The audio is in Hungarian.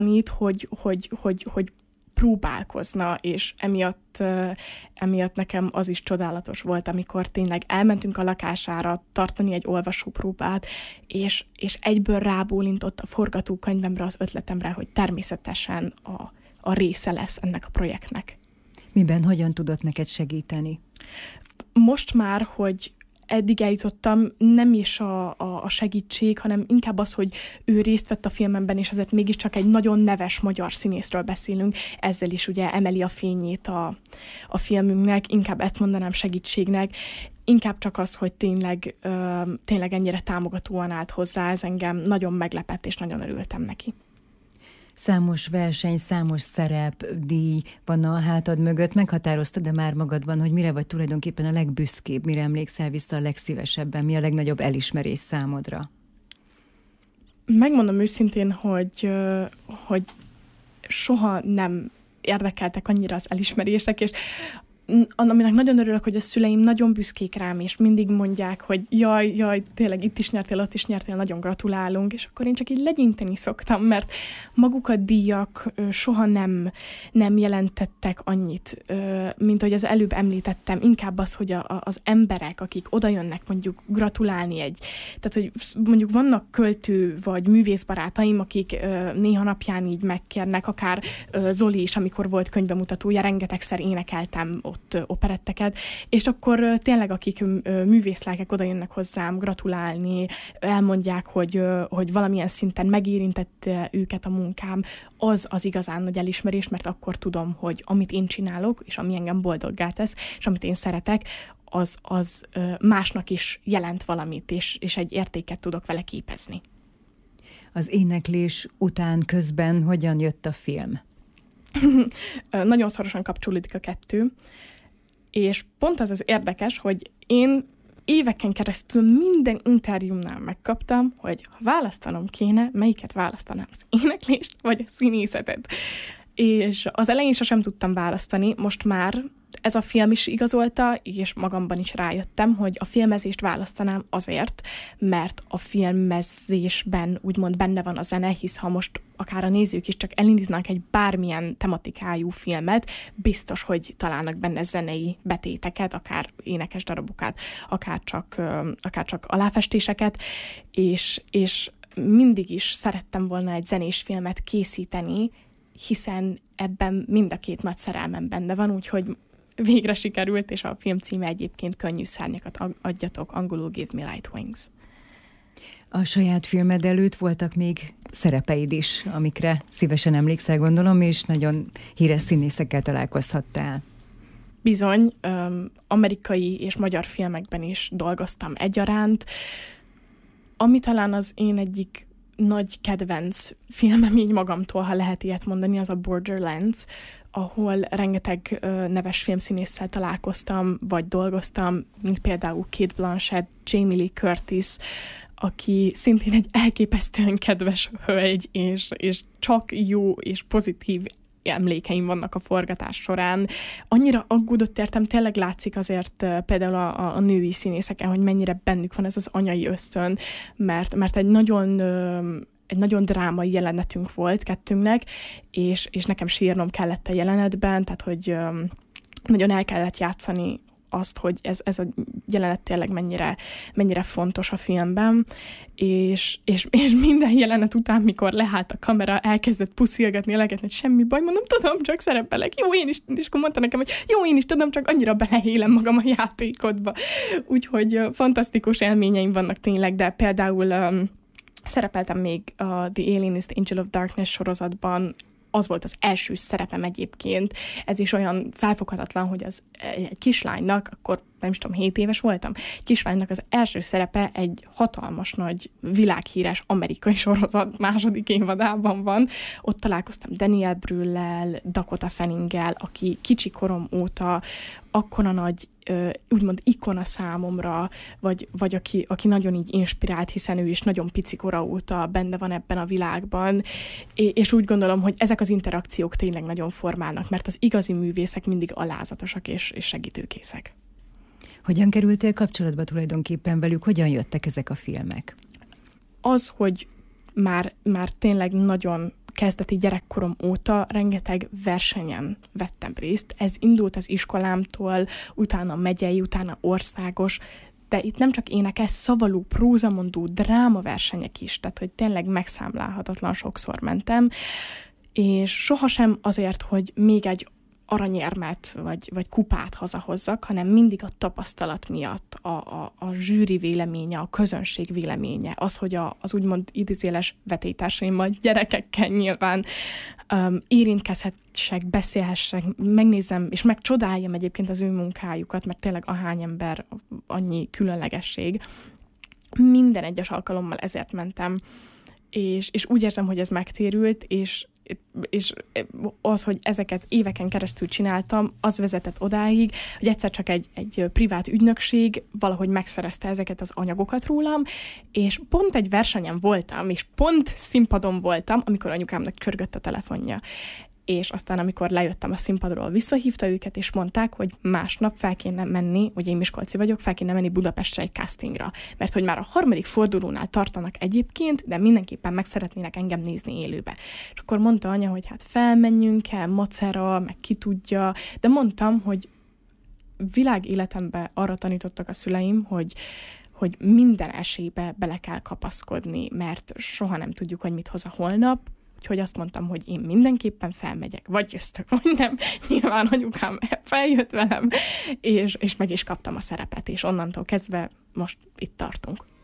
hogy próbálkozna, és emiatt nekem az is csodálatos volt, amikor tényleg elmentünk a lakására tartani egy olvasópróbát, és egyből rábólintott a forgatókönyvemre, az ötletemre, hogy természetesen a része lesz ennek a projektnek. Miben, hogyan tudott neked segíteni? Most már, hogy eddig eljutottam, nem is a segítség, hanem inkább az, hogy ő részt vett a filmemben, és azért mégiscsak egy nagyon neves magyar színészről beszélünk, ezzel is ugye emeli a fényét a filmünknek, inkább ezt mondanám segítségnek, inkább csak az, hogy tényleg ennyire támogatóan állt hozzá, ez engem nagyon meglepett, és nagyon örültem neki. Számos verseny, számos szerep, díj van a hátad mögött. Meghatároztad-e már magadban, hogy mire vagy tulajdonképpen a legbüszkébb, mire emlékszel vissza a legszívesebben, mi a legnagyobb elismerés számodra? Megmondom őszintén, hogy soha nem érdekeltek annyira az elismerések, és aminek nagyon örülök, hogy a szüleim nagyon büszkék rám, és mindig mondják, hogy jaj, tényleg itt is nyertél, ott is nyertél, nagyon gratulálunk, és akkor én csak így legyinteni szoktam, mert maguk a díjak soha nem jelentettek annyit, mint ahogy az előbb említettem, inkább az, hogy az emberek, akik odajönnek mondjuk gratulálni tehát hogy mondjuk vannak költő vagy művészbarátaim, akik néha napján így megkérnek, akár Zoli is, amikor volt könyvbemutatója, rengetegszer énekeltem ott operetteket, és akkor tényleg akik művészlelkek oda jönnek hozzám gratulálni, elmondják, hogy valamilyen szinten megérintette őket a munkám, az igazán nagy elismerés, mert akkor tudom, hogy amit én csinálok, és ami engem boldoggá tesz, és amit én szeretek, az másnak is jelent valamit, és egy értéket tudok vele képezni. Az éneklés után, közben hogyan jött a film? Nagyon szorosan kapcsolódik a kettő, és pont az érdekes, hogy én éveken keresztül minden interjúmnál megkaptam, hogy ha választanom kéne, melyiket választanám, az éneklést vagy a színészetet. És az elején sosem tudtam választani, most már ez a film is igazolta, és magamban is rájöttem, hogy a filmezést választanám azért, mert a filmezésben úgymond benne van a zene, hisz ha most akár a nézők is csak elindítanak egy bármilyen tematikájú filmet, biztos, hogy találnak benne zenei betéteket, akár énekes darabokat, akár csak aláfestéseket, és mindig is szerettem volna egy zenés filmet készíteni, hiszen ebben mind a két nagy szerelmem benne van, úgyhogy végre sikerült, és a film címe egyébként Könnyű szárnyakat adjatok, angolul Give Me Light Wings. A saját filmed előtt voltak még szerepeid is, amikre szívesen emlékszel, gondolom, és nagyon híres színészekkel találkozhattál. Bizony, amerikai és magyar filmekben is dolgoztam egyaránt. Ami talán az én egyik nagy kedvenc filmem így magamtól, ha lehet ilyet mondani, az a Borderlands, ahol rengeteg neves filmszínésszel találkoztam, vagy dolgoztam, mint például Cate Blanchett, Jamie Lee Curtis, aki szintén egy elképesztően kedves hölgy, és csak jó és pozitív emlékeim vannak a forgatás során. Annyira aggódott értem, tényleg látszik azért például a női színészeken, hogy mennyire bennük van ez az anyai ösztön, mert egy nagyon drámai jelenetünk volt kettőnknek, és nekem sírnom kellett a jelenetben, tehát hogy nagyon el kellett játszani azt, hogy ez a jelenet tényleg mennyire fontos a filmben, és minden jelenet után, mikor lehállt a kamera, elkezdett puszilgatni, elegetni, hogy semmi baj, mondom, tudom, csak szerepelek, jó, én is, és akkor mondta nekem, hogy jó, én is tudom, csak annyira beleélem magam a játékodba. Úgyhogy fantasztikus élményeim vannak tényleg, de például szerepeltem még a The Alien is the Angel of Darkness sorozatban, az volt az első szerepem egyébként. Ez is olyan felfoghatatlan, hogy az egy kislánynak, akkor nem is tudom, 7 éves voltam, egy kislánynak az első szerepe egy hatalmas nagy világhíres amerikai sorozat második évadában van. Ott találkoztam Daniel Brühl-lel, Dakota Fanninggel, aki kicsi korom óta akkora nagy úgymond ikona számomra, vagy aki nagyon így inspirált, hiszen ő is nagyon pici kora óta benne van ebben a világban, és úgy gondolom, hogy ezek az interakciók tényleg nagyon formálnak, mert az igazi művészek mindig alázatosak és segítőkészek. Hogyan kerültél kapcsolatba tulajdonképpen velük? Hogyan jöttek ezek a filmek? Az, hogy már tényleg nagyon kezdeti gyerekkorom óta rengeteg versenyen vettem részt. Ez indult az iskolámtól, utána megyei, utána országos, de itt nem csak énekes, szavaló, prózamondó, drámaversenyek is, tehát hogy tényleg megszámlálhatatlan sokszor mentem, és sohasem azért, hogy még egy aranyérmet vagy kupát hazahozzak, hanem mindig a tapasztalat miatt, a zsűri véleménye, a közönség véleménye, az, hogy az úgymond idézéles vetélytársaimmal, gyerekekkel nyilván érintkezhessek, beszélhessek, megnézem, és megcsodáljam egyébként az ő munkájukat, mert tényleg ahány ember, annyi különlegesség. Minden egyes alkalommal ezért mentem, és úgy érzem, hogy ez megtérült, és az, hogy ezeket éveken keresztül csináltam, az vezetett odáig, hogy egyszer csak egy privát ügynökség valahogy megszerezte ezeket az anyagokat rólam, és pont egy versenyen voltam, és pont színpadon voltam, amikor anyukámnak csörgött a telefonja. És aztán, amikor lejöttem a színpadról, visszahívta őket, és mondták, hogy másnap fel kéne menni, ugye én miskolci vagyok, fel kéne menni Budapestre egy castingra. Mert hogy már a 3. fordulónál tartanak egyébként, de mindenképpen meg szeretnének engem nézni élőbe. És akkor mondta anya, hogy hát felmenjünk el, macera, meg ki tudja, de mondtam, hogy világéletemben arra tanítottak a szüleim, hogy minden esélybe bele kell kapaszkodni, mert soha nem tudjuk, hogy mit hoz a holnap. Úgyhogy azt mondtam, hogy én mindenképpen felmegyek, vagy győztök, vagy nem. Nyilván anyukám feljött velem, és meg is kaptam a szerepet, és onnantól kezdve most itt tartunk.